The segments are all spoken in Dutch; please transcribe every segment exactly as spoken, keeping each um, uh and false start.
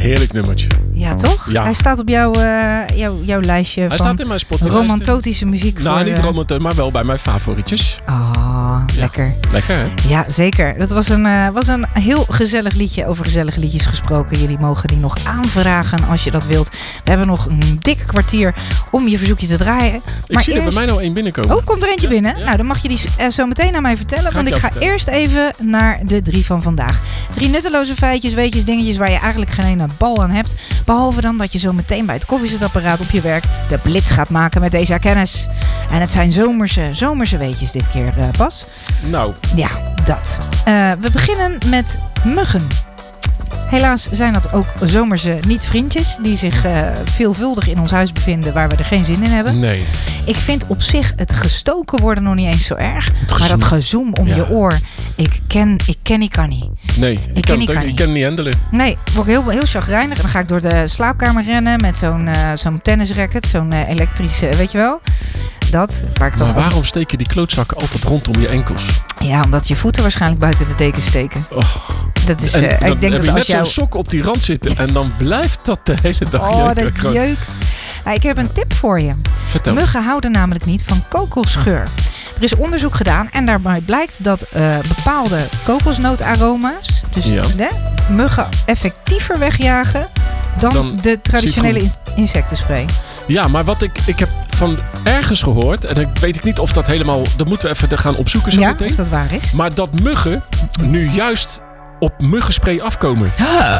heerlijk nummertje. Ja, toch? Ja. Hij staat op jouw, uh, jouw, jouw lijstje Hij van staat in mijn Spotify. romantotische muziek. Nou, voor, niet uh... romantisch, maar wel bij mijn favorietjes. Oh, ja. lekker. Lekker, hè? Ja, zeker. Dat was een, uh, was een heel gezellig liedje. Over gezellige liedjes gesproken. Jullie mogen die nog aanvragen als je dat wilt. We hebben nog een dikke kwartier om je verzoekje te draaien. Ik maar zie eerst... er bij mij nou één binnenkomen. Oh, komt er eentje ja, binnen? Ja. Nou, dan mag je die uh, zo meteen aan mij vertellen. Ga want ik, ik ga vertellen. eerst even naar de drie van vandaag. Drie nutteloze feitjes, weetjes, dingetjes waar je eigenlijk geen ene bal aan hebt. Behalve dan dat je zo meteen bij het koffiezetapparaat op je werk de blitz gaat maken met deze kennis. En het zijn zomerse, zomerse weetjes dit keer, uh, Bas. Nou. Ja, dat. Uh, we beginnen met muggen. Helaas zijn dat ook zomerse niet-vriendjes die zich uh, veelvuldig in ons huis bevinden waar we er geen zin in hebben. Nee. Ik vind op zich het gestoken worden nog niet eens zo erg. Het maar dat gezoem om ja. je oor, ik ken, ik ken die kan niet. Nee, ik, ik kan, ken, het, kan ik kan niet handelen. Nee, word ik heel, heel chagrijnig. En dan ga ik door de slaapkamer rennen met zo'n, uh, zo'n tennisracket, zo'n uh, elektrische, weet je wel. Dat, waar ik dan maar waarom steek je die klootzakken altijd rondom je enkels? Ja, omdat je voeten waarschijnlijk buiten de dekens steken. Oh. Dat is, en, uh, en dan ik denk heb dat je als net jou... zo'n sok op die rand zitten en dan blijft dat de hele dag oh, jeuken. Oh, dat jeukt. Nou, ik heb een tip voor je. Vertel. Muggen houden namelijk niet van kokosgeur. Er is onderzoek gedaan en daarbij blijkt dat uh, bepaalde kokosnootaroma's, dus ja. de, muggen effectiever wegjagen dan, dan de traditionele in- insectenspray. Ja, maar wat ik, ik heb van ergens gehoord, en ik weet ik niet of dat helemaal, dat moeten we even gaan opzoeken zo ja, meteen. Of dat waar is. Maar dat muggen nu juist op muggenspray afkomen.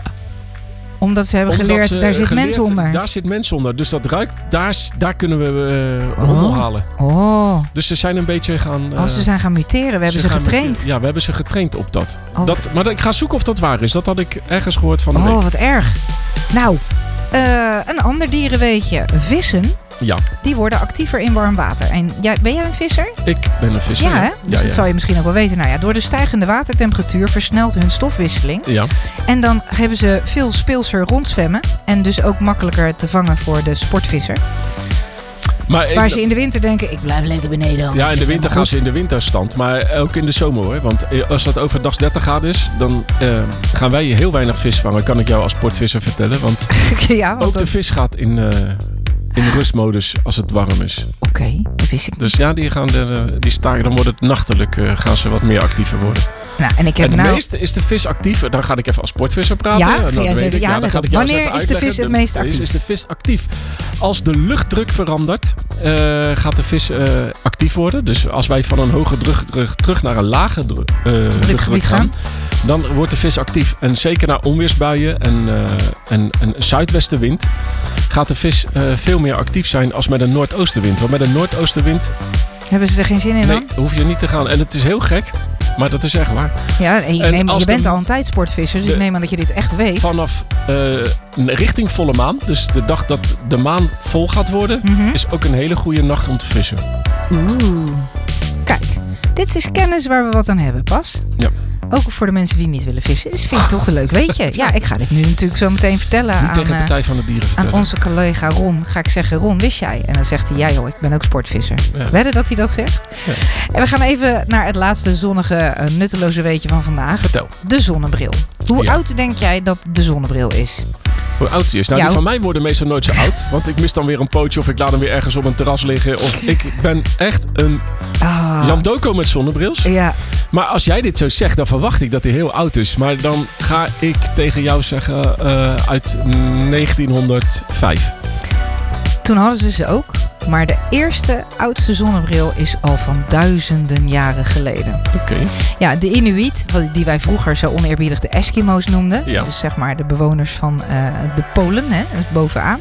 Omdat ze hebben Omdat geleerd, ze daar zit geleerd, mens onder. Daar zit mens onder. Dus dat ruikt, daar, daar kunnen we uh, rommel oh. halen. Oh. Dus ze zijn een beetje gaan... Uh, oh, ze zijn gaan muteren. We hebben ze, ze getraind. Muteren. Ja, we hebben ze getraind op dat. Oh, dat maar ik ga zoeken of dat waar is. Dat had ik ergens gehoord van de oh, week. Oh, wat erg. Nou, uh, een ander dierenweetje. Vissen. Ja. Die worden actiever in warm water. En jij, ben jij een visser? Ik ben een visser. Ja, hè? Dus ja, dat ja. zal je misschien ook wel weten. Nou ja, door de stijgende watertemperatuur versnelt hun stofwisseling. Ja. En dan hebben ze veel speelser rondzwemmen. En dus ook makkelijker te vangen voor de sportvisser. Maar ik, Waar ze in de winter denken, ik blijf lekker beneden. Ja, in de winter gaan ze in de winterstand. Maar ook in de zomer hoor. Want als het overdag dertig graden is, dan uh, gaan wij heel weinig vis vangen. Kan ik jou als sportvisser vertellen. Want, ja, want ook de vis gaat in... Uh, In rustmodus als het warm is. Oké, okay, dat wist ik niet. Dus ja, die gaan de, die staren, dan wordt het nachtelijk, uh, gaan ze wat meer actiever worden. Nou, en ik heb en het nou... meeste is de vis actief. Dan ga ik even als sportvisser praten. Ja, en dan ja, weet ik, ja, ja, dan ga ik jou wanneer eens even is de vis het de, meest actief? Is, is de vis actief. Als de luchtdruk verandert, uh, gaat de vis uh, actief worden. Dus als wij van een hoge druk, druk terug naar een lage dru, uh, luchtdruk gaan, gaan, dan wordt de vis actief. En zeker na onweersbuien en, uh, en een zuidwestenwind gaat de vis uh, veel meer actief zijn als met een noordoostenwind. Want met een noordoostenwind... Hebben ze er geen zin in nee, dan? Nee, hoef je niet te gaan. En het is heel gek, maar dat is echt waar. Ja, en je, en neem, je bent de, al een tijdsportvisser, dus de, ik neem aan dat je dit echt weet. Vanaf uh, richting volle maan, dus de dag dat de maan vol gaat worden, mm-hmm. is ook een hele goede nacht om te vissen. Oeh. Kijk, dit is kennis waar we wat aan hebben, Pas. Ja. Ook voor de mensen die niet willen vissen. Dus vind ik toch een leuk weetje. Ja, ik ga dit nu natuurlijk zo meteen vertellen niet aan, tegen de Partij van de Dieren vertellen. aan onze collega Ron. Ga ik zeggen, Ron, wist jij? En dan zegt hij, ja joh, ik ben ook sportvisser. Ja. Wedden dat hij dat zegt? Ja. En we gaan even naar het laatste zonnige, uh, nutteloze weetje van vandaag. Vertel. De zonnebril. Hoe ja. oud denk jij dat de zonnebril is? Hoe oud hij is? Nou, ja, die van mij worden meestal nooit zo oud. Want ik mis dan weer een pootje of ik laat hem weer ergens op een terras liggen. Of ik ben echt een ah. Jan Doko met zonnebrils. Ja. Maar als jij dit zo zegt, dan verwacht ik dat hij heel oud is. Maar dan ga ik tegen jou zeggen uh, uit negentienhonderdvijf. Toen hadden ze ze ook. Maar de eerste oudste zonnebril is al van duizenden jaren geleden. Oké. Okay. Ja, de Inuit, die wij vroeger zo oneerbiedig de Eskimo's noemden. Ja. Dus zeg maar de bewoners van uh, de Polen, hè, dus bovenaan.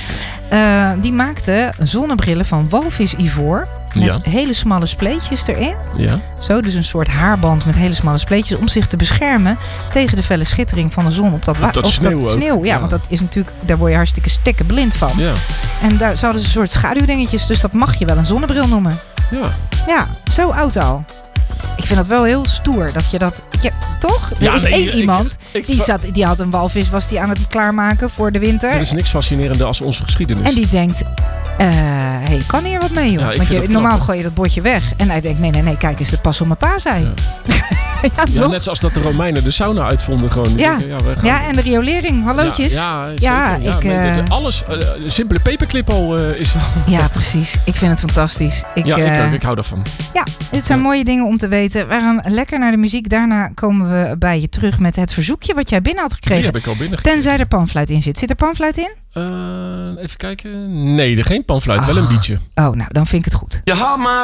Uh, die maakten zonnebrillen van walvisivoor. Met ja. hele smalle spleetjes erin. Ja. Zo, dus een soort haarband met hele smalle spleetjes. Om zich te beschermen tegen de felle schittering van de zon op dat, wa- op dat op sneeuw. Dat sneeuw. Ja, ja, want dat is natuurlijk, daar word je hartstikke stikkenblind van. Ja. En daar zouden ze een soort schaduwdingetjes. Dus dat mag je wel een zonnebril noemen. Ja. Ja, zo oud al. Ik vind dat wel heel stoer. Dat je dat... Ja, toch? Er ja, is nee, één ik, iemand ik, ik, die, zat, die had een walvis, was die aan het klaarmaken voor de winter. Er is niks fascinerender als onze geschiedenis. En die denkt... Uh, hey, kan hier wat mee, joh? Ja, Want je, normaal gooi je dat bordje weg. En hij denkt, nee, nee, nee, kijk eens, dat past op mijn pa zei. Ja. ja, ja, net zoals dat de Romeinen de sauna uitvonden. Gewoon. Ja. Denken, ja, we gaan... ja, en de riolering. Hallootjes. Ja, ja, ja, ja, ik... nee, Uh... alles, uh, een simpele paperclip al uh, is... ja, precies. Ik vind het fantastisch. Ik, ja, uh... ik ook. Ik hou daarvan. Ja, dit zijn ja. mooie dingen om te weten. We gaan lekker naar de muziek. Daarna komen we bij je terug met het verzoekje wat jij binnen had gekregen. Die heb ik al binnen gekregen. Tenzij er panfluit in zit. Zit er panfluit in? Uh, even kijken. Nee, er geen panfluit. Oh. Wel een liedje. Oh, nou, dan vind ik het goed. Je had maar